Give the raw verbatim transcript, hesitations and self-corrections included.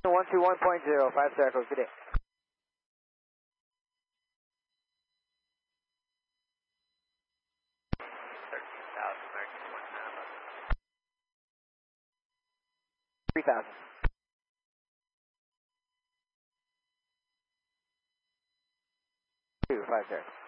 one two one point zero, five circles, good day. thirteen thousand, American one nine eleven. three thousand. two, five circles.